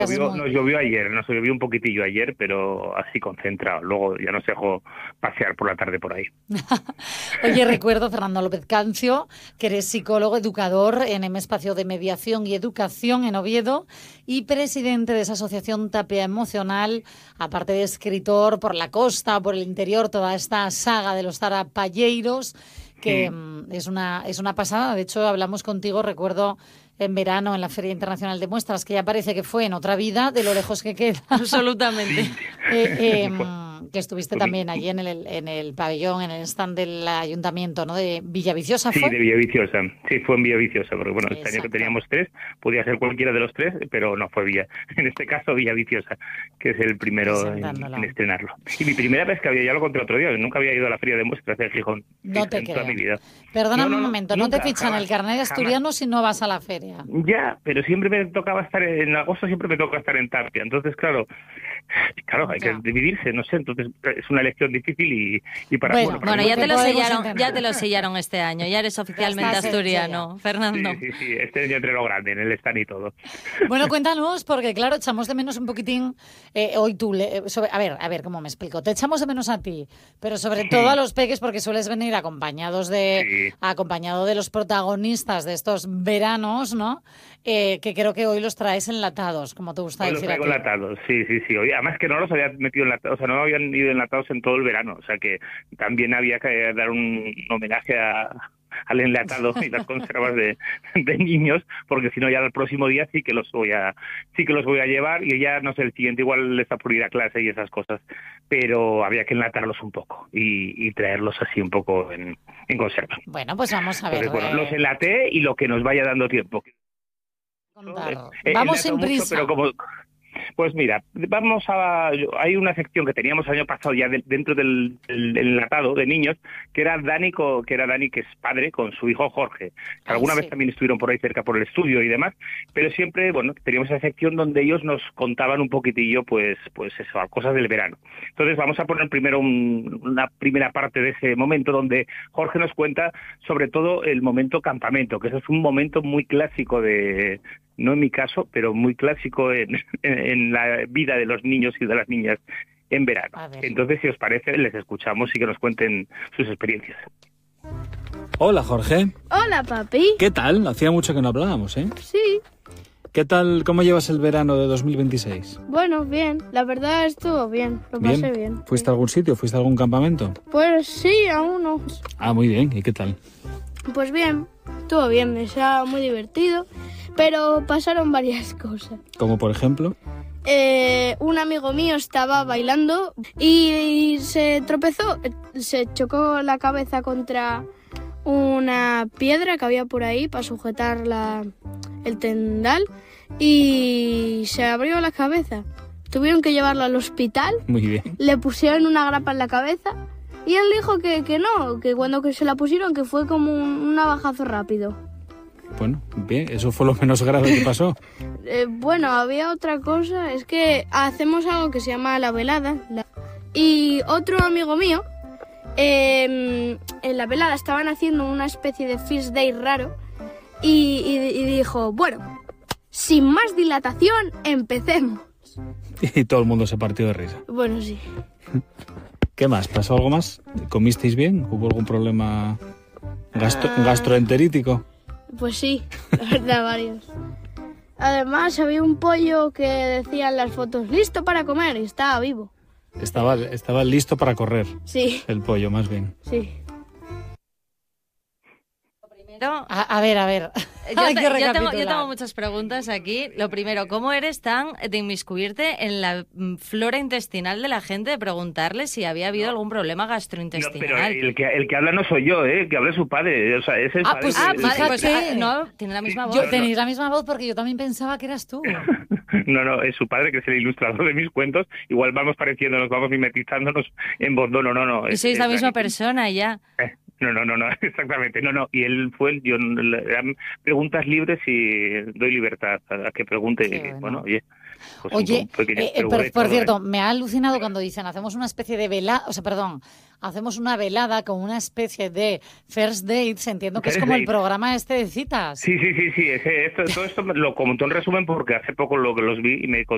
Nos llovió un poquitillo ayer, pero así concentrado. Luego ya nos dejó pasear por la tarde por ahí. Oye, recuerdo, Fernando López Cancio, que eres psicólogo, educador en M Espacio de Mediación y Educación en Oviedo y presidente de esa asociación Tapia Emocional, aparte de escritor por la costa, por el interior, toda esta saga de los Tarapalleiros, que es una pasada. De hecho, hablamos contigo, recuerdo, en verano en la Feria Internacional de Muestras, que ya parece que fue en otra vida, de lo lejos que queda. Absolutamente. Que estuviste también allí en el pabellón, en el stand del ayuntamiento, ¿no? De Villaviciosa, ¿fue? Sí, de Villaviciosa. Sí, fue en Villaviciosa, porque bueno, este año que Exacto. teníamos 3, podía ser cualquiera de los 3, pero no fue en este caso Villaviciosa, que es el primero en estrenarlo. Y mi primera vez ya lo conté otro día, nunca había ido a la Feria de Muestras de Gijón. No te en creo. Toda mi vida. Perdóname un momento, nunca, no te fichan el carnet de asturiano si no vas a la feria. Ya, pero siempre me tocaba estar en agosto, siempre me toca estar en Tapia. Entonces, claro, hay que dividirse, no sé, entonces es una elección difícil y para... Bueno, ya te lo sellaron este año, ya eres oficialmente asturiano, Fernando. Sí, este año entre lo grande, en el stand y todo. Bueno, cuéntanos, porque claro, echamos de menos un poquitín, hoy tú, a ver, ¿cómo me explico? Te echamos de menos a ti, pero sobre todo a los peques, porque sueles venir acompañado de los protagonistas de estos veranos, ¿no? Que creo que hoy los traes enlatados, como te gusta hoy decir los traigo enlatados, sí. Hoy, además que no los había metido enlatados, o sea, no habían ido enlatados en todo el verano, o sea que también había que dar un homenaje al enlatado y las conservas de niños, porque si no ya el próximo día sí que los voy a llevar, y ya no sé, el siguiente igual les está por ir a clase y esas cosas, pero había que enlatarlos un poco y traerlos así un poco en conserva. Bueno, pues vamos a ver. Entonces, los enlaté y lo que nos vaya dando tiempo. Vamos sin prisa. Mucho, pero pues mira, hay una sección que teníamos el año pasado ya dentro del enlatado de niños, que era Dani, que es padre, con su hijo Jorge. Alguna vez también estuvieron por ahí cerca por el estudio y demás, pero siempre, teníamos esa sección donde ellos nos contaban un poquitillo, pues eso, cosas del verano. Entonces vamos a poner primero una primera parte de ese momento donde Jorge nos cuenta sobre todo el momento campamento, que eso es un momento muy clásico no en mi caso, pero muy clásico en la vida de los niños y de las niñas en verano. Entonces, si os parece, les escuchamos y que nos cuenten sus experiencias. Hola, Jorge. Hola, papi. ¿Qué tal? Hacía mucho que no hablábamos, ¿eh? Sí. ¿Qué tal? ¿Cómo llevas el verano de 2026? Bueno, bien. La verdad estuvo bien. Lo pasé bien. ¿Fuiste a algún sitio? ¿Fuiste a algún campamento? Pues sí, a uno. Ah, muy bien. ¿Y qué tal? Pues bien. Estuvo bien. Me estaba muy divertido. Pero pasaron varias cosas. ¿Como por ejemplo? Un amigo mío estaba bailando y se tropezó, se chocó la cabeza contra una piedra que había por ahí para sujetar el tendal y se abrió la cabeza. Tuvieron que llevarlo al hospital. Muy bien. Le pusieron una grapa en la cabeza y él dijo que no, que cuando se la pusieron que fue como un navajazo rápido. Bueno, bien, eso fue lo menos grave que pasó. Bueno, había otra cosa, es que hacemos algo que se llama la velada. Y otro amigo mío, en la velada estaban haciendo una especie de feast day raro y dijo, bueno, sin más dilatación, empecemos. Y todo el mundo se partió de risa. Bueno, sí. ¿Qué más? ¿Pasó algo más? ¿Comisteis bien? ¿Hubo algún problema gastroenterítico? Pues sí, la verdad, varios. Además, había un pollo que decía en las fotos, listo para comer, y estaba vivo. Estaba listo para correr. Sí. El pollo, más bien. Sí. A ver. Yo tengo muchas preguntas aquí. Lo primero, ¿cómo eres tan de inmiscuirte en la flora intestinal de la gente, de preguntarle si había habido algún problema gastrointestinal? No, pero el que habla no soy yo, que habla su padre. O sea, es el padre. No, tiene la misma voz. Tenéis la misma voz porque yo también pensaba que eras tú. No, es su padre, que es el ilustrador de mis cuentos. Igual vamos pareciéndonos, vamos mimetizándonos en voz. No. Y sois la misma persona ya. No, exactamente. No. Y él le dan preguntas libres y doy libertad a que pregunte. Bueno, oye. Pues oye, por cierto, me ha alucinado cuando dicen hacemos una especie de velada, hacemos una velada con una especie de first dates, entiendo que es como el programa este de citas. Sí, todo esto lo comentó en resumen porque hace poco los vi y me